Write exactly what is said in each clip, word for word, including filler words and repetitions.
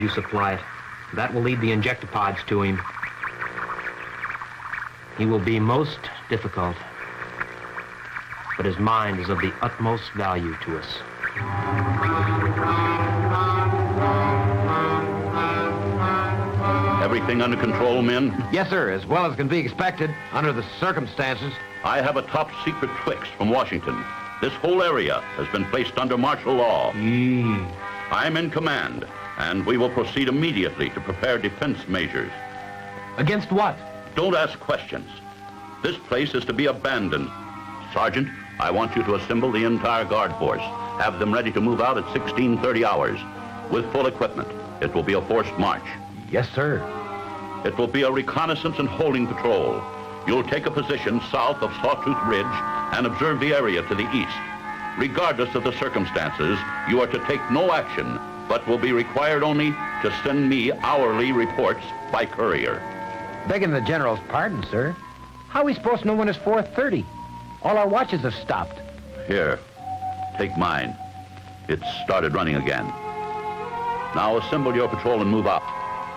You supply it. That will lead the injectapods to him. He will be most difficult, but his mind is of the utmost value to us. Everything under control, men? Yes, sir, as well as can be expected under the circumstances. I have a top-secret Twix from Washington. This whole area has been placed under martial law. Mm. I'm in command, and we will proceed immediately to prepare defense measures. Against what? Don't ask questions. This place is to be abandoned. Sergeant, I want you to assemble the entire guard force. Have them ready to move out at sixteen thirty hours with full equipment. It will be a forced march. Yes, sir. It will be a reconnaissance and holding patrol. You'll take a position south of Sawtooth Ridge and observe the area to the east. Regardless of the circumstances, you are to take no action, but will be required only to send me hourly reports by courier. Begging the general's pardon, sir. How are we supposed to know when it's four thirty? All our watches have stopped. Here, take mine. It's started running again. Now assemble your patrol and move out.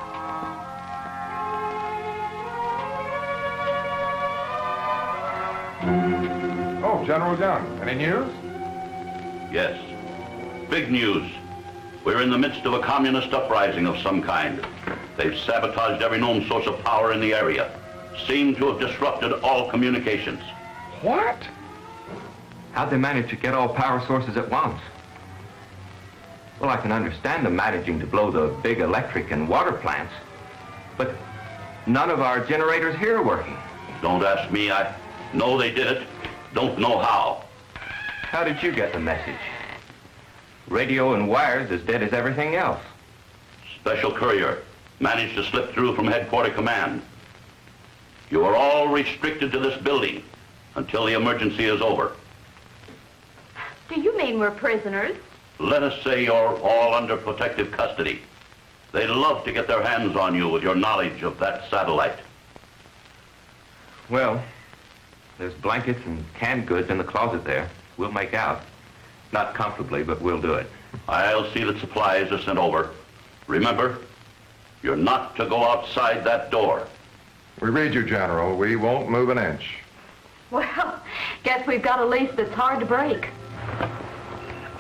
Oh, General Young, any news? Yes. Big news. We're in the midst of a communist uprising of some kind. They've sabotaged every known source of power in the area. Seem to have disrupted all communications. What? How'd they manage to get all power sources at once? Well, I can understand them managing to blow the big electric and water plants, but none of our generators here are working. Don't ask me. I know they did it. Don't know how. How did you get the message? Radio and wires as dead as everything else. Special courier managed to slip through from headquarter command. You are all restricted to this building until the emergency is over. Do you mean we're prisoners? Let us say you're all under protective custody. They'd love to get their hands on you with your knowledge of that satellite. Well, there's blankets and canned goods in the closet there. We'll make out. Not comfortably, but we'll do it. I'll see that supplies are sent over. Remember, you're not to go outside that door. We read you, General. We won't move an inch. Well, guess we've got a lease that's hard to break.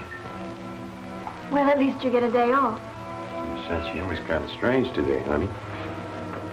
Well, at least you get a day off. Your sense of humor's kind of strange today, honey.